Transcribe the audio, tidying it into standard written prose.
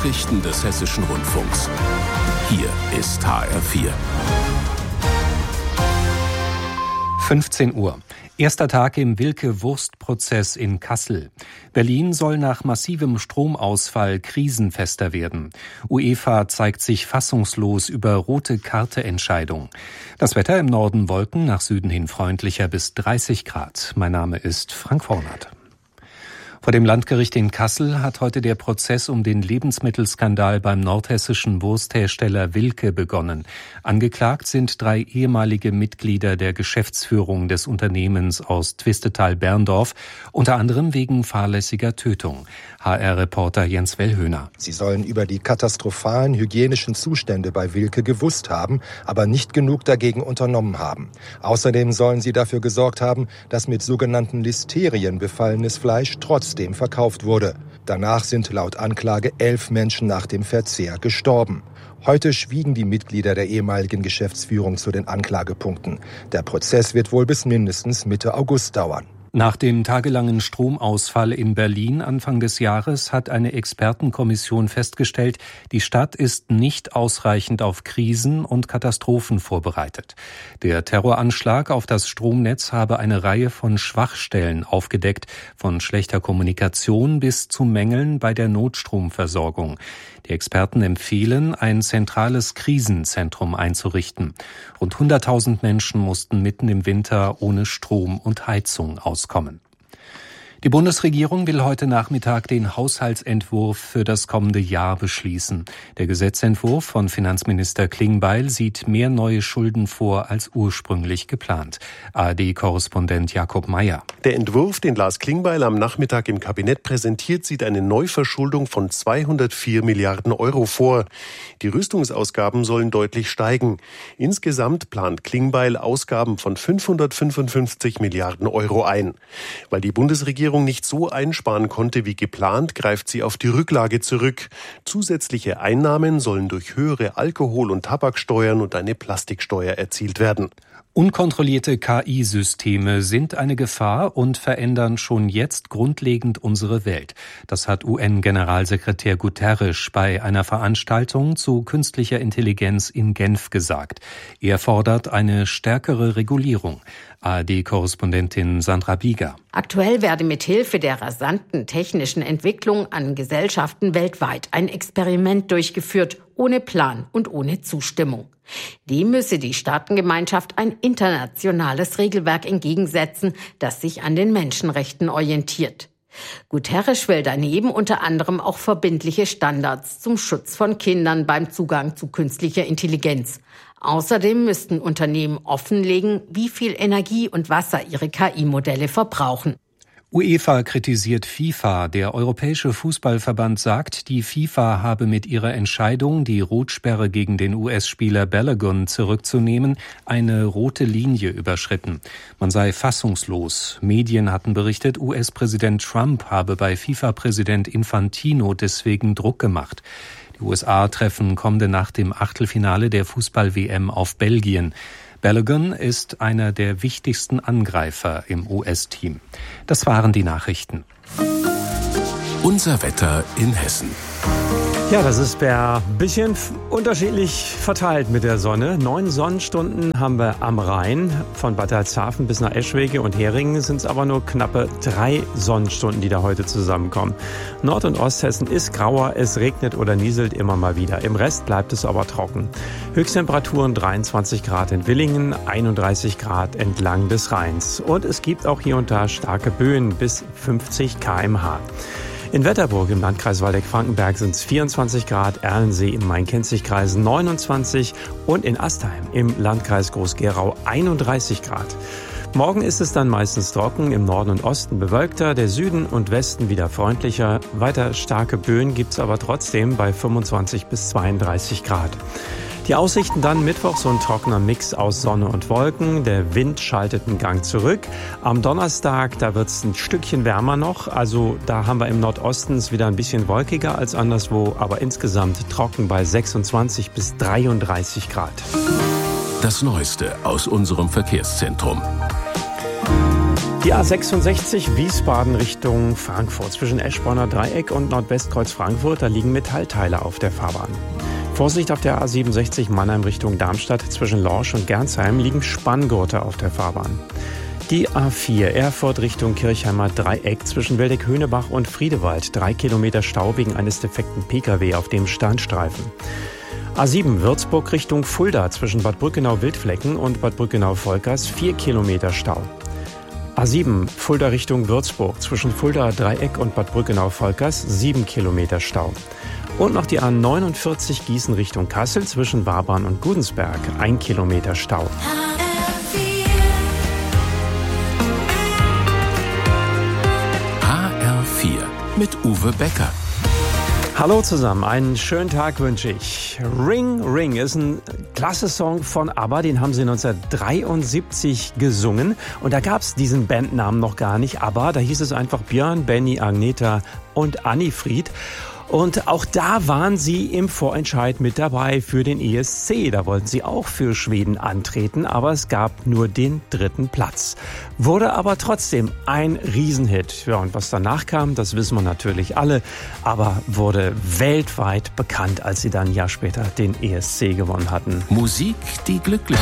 Nachrichten des Hessischen Rundfunks. Hier ist HR4. 15 Uhr. Erster Tag im Wilke-Wurst-Prozess in Kassel. Berlin soll nach massivem Stromausfall krisenfester werden. UEFA zeigt sich fassungslos über rote Karte-Entscheidung. Das Wetter im Norden Wolken, nach Süden hin freundlicher bis 30 Grad. Mein Name ist Frank Vornert. Vor dem Landgericht in Kassel hat heute der Prozess um den Lebensmittelskandal beim nordhessischen Wursthersteller Wilke begonnen. Angeklagt sind 3 ehemalige Mitglieder der Geschäftsführung des Unternehmens aus Twistetal-Berndorf, unter anderem wegen fahrlässiger Tötung. HR-Reporter Jens Wellhöhner. Sie sollen über die katastrophalen hygienischen Zustände bei Wilke gewusst haben, aber nicht genug dagegen unternommen haben. Außerdem sollen sie dafür gesorgt haben, dass mit sogenannten Listerien befallenes Fleisch trotzdem verkauft wurde. Danach sind laut Anklage 11 Menschen nach dem Verzehr gestorben. Heute schwiegen die Mitglieder der ehemaligen Geschäftsführung zu den Anklagepunkten. Der Prozess wird wohl bis mindestens Mitte August dauern. Nach dem tagelangen Stromausfall in Berlin Anfang des Jahres hat eine Expertenkommission festgestellt, die Stadt ist nicht ausreichend auf Krisen und Katastrophen vorbereitet. Der Terroranschlag auf das Stromnetz habe eine Reihe von Schwachstellen aufgedeckt, von schlechter Kommunikation bis zu Mängeln bei der Notstromversorgung. Die Experten empfehlen, ein zentrales Krisenzentrum einzurichten. Rund 100.000 Menschen mussten mitten im Winter ohne Strom und Heizung auskommen. Die Bundesregierung will heute Nachmittag den Haushaltsentwurf für das kommende Jahr beschließen. Der Gesetzentwurf von Finanzminister Klingbeil sieht mehr neue Schulden vor als ursprünglich geplant. ARD-Korrespondent Jakob Mayer. Der Entwurf, den Lars Klingbeil am Nachmittag im Kabinett präsentiert, sieht eine Neuverschuldung von 204 Milliarden Euro vor. Die Rüstungsausgaben sollen deutlich steigen. Insgesamt plant Klingbeil Ausgaben von 555 Milliarden Euro ein. Weil die Bundesregierung nicht so einsparen konnte wie geplant, greift sie auf die Rücklage zurück. Zusätzliche Einnahmen sollen durch höhere Alkohol- und Tabaksteuern und eine Plastiksteuer erzielt werden. Unkontrollierte KI-Systeme sind eine Gefahr und verändern schon jetzt grundlegend unsere Welt. Das hat UN-Generalsekretär Guterres bei einer Veranstaltung zu künstlicher Intelligenz in Genf gesagt. Er fordert eine stärkere Regulierung. ARD-Korrespondentin Sandra Bieger. Aktuell werde mithilfe der rasanten technischen Entwicklung an Gesellschaften weltweit ein Experiment durchgeführt, ohne Plan und ohne Zustimmung. Dem müsse die Staatengemeinschaft ein internationales Regelwerk entgegensetzen, das sich an den Menschenrechten orientiert. Guterres will daneben unter anderem auch verbindliche Standards zum Schutz von Kindern beim Zugang zu künstlicher Intelligenz. Außerdem müssten Unternehmen offenlegen, wie viel Energie und Wasser ihre KI-Modelle verbrauchen. UEFA kritisiert FIFA. Der Europäische Fußballverband sagt, die FIFA habe mit ihrer Entscheidung, die Rotsperre gegen den US-Spieler Balogun zurückzunehmen, eine rote Linie überschritten. Man sei fassungslos. Medien hatten berichtet, US-Präsident Trump habe bei FIFA-Präsident Infantino deswegen Druck gemacht. Die USA treffen kommende Nacht im Achtelfinale der Fußball-WM auf Belgien. Balogun ist einer der wichtigsten Angreifer im US-Team. Das waren die Nachrichten. Unser Wetter in Hessen. Ja, das ist ein bisschen unterschiedlich verteilt mit der Sonne. 9 Sonnenstunden haben wir am Rhein. Von Bad Salzhafen bis nach Eschwege und Heringen sind es aber nur knappe 3 Sonnenstunden, die da heute zusammenkommen. Nord- und Osthessen ist grauer, es regnet oder nieselt immer mal wieder. Im Rest bleibt es aber trocken. Höchsttemperaturen 23 Grad in Villingen, 31 Grad entlang des Rheins. Und es gibt auch hier und da starke Böen bis 50 km/h. In Wetterburg im Landkreis Waldeck-Frankenberg sind es 24 Grad, Erlensee im Main-Kinzig-Kreis 29 und in Astheim im Landkreis Groß-Gerau 31 Grad. Morgen ist es dann meistens trocken, im Norden und Osten bewölkter, der Süden und Westen wieder freundlicher. Weiter starke Böen gibt's aber trotzdem bei 25 bis 32 Grad. Die Aussichten dann Mittwoch so ein trockener Mix aus Sonne und Wolken. Der Wind schaltet einen Gang zurück. Am Donnerstag, da wird's ein Stückchen wärmer noch. Also da haben wir im Nordosten es wieder ein bisschen wolkiger als anderswo, aber insgesamt trocken bei 26 bis 33 Grad. Das Neueste aus unserem Verkehrszentrum. Die A66 Wiesbaden Richtung Frankfurt. Zwischen Eschborner Dreieck und Nordwestkreuz Frankfurt, da liegen Metallteile auf der Fahrbahn. Vorsicht auf der A67 Mannheim Richtung Darmstadt. Zwischen Lorsch und Gernsheim liegen Spanngurte auf der Fahrbahn. Die A4 Erfurt Richtung Kirchheimer Dreieck. Zwischen Wildeck-Höhnebach und Friedewald. 3 Kilometer Stau wegen eines defekten Pkw auf dem Standstreifen. A7 Würzburg Richtung Fulda. Zwischen Bad Brückenau-Wildflecken und Bad Brückenau-Volkers 4 Kilometer Stau. A7 Fulda Richtung Würzburg. Zwischen Fulda Dreieck und Bad Brückenau-Volkers 7 Kilometer Stau. Und noch die A49 Gießen Richtung Kassel. Zwischen Wabern und Gudensberg 1 Kilometer Stau. HR4 mit Uwe Becker. Hallo zusammen, einen schönen Tag wünsche ich. Ring Ring ist ein klasse Song von ABBA, den haben sie 1973 gesungen. Und da gab es diesen Bandnamen noch gar nicht, ABBA, da hieß es einfach Björn, Benny, Agneta und Annifried. Und auch da waren sie im Vorentscheid mit dabei für den ESC. Da wollten sie auch für Schweden antreten, aber es gab nur den 3. Platz. Wurde aber trotzdem ein Riesenhit. Ja, und was danach kam, das wissen wir natürlich alle, aber wurde weltweit bekannt, als sie dann ein Jahr später den ESC gewonnen hatten. Musik, die glücklich